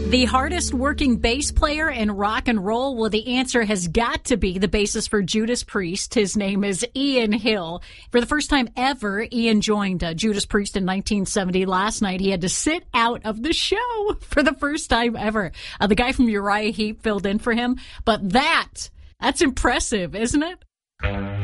The hardest working bass player in rock and roll? Well, the answer has got to be the bassist for Judas Priest. His name is Ian Hill. For the first time ever, Ian joined Judas Priest in 1970. Last night, he had to sit out of the show for the first time ever. The guy from Uriah Heep filled in for him. But that's impressive, isn't it?